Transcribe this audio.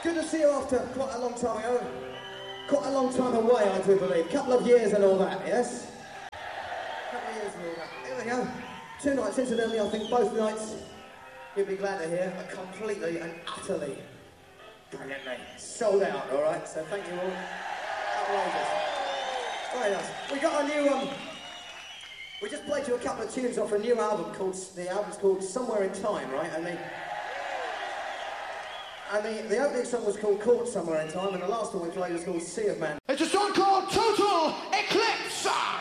Good to see you after quite a long time ago. Quite a long time away, I do believe. Couple of years and all that, yes? Couple of years and all that. Here we go. 2 nights, incidentally, I think both nights, you'll be glad to hear, are completely and utterly, brilliantly sold out, all right? So thank you all. Outrageous. Very nice. We got a new, we just played you a couple of tunes off a new album called, the album's called Somewhere in Time, right? And the opening song was called Caught Somewhere in Time, and the last one we played was called Sea of Man. It's a song called Total Eclipse!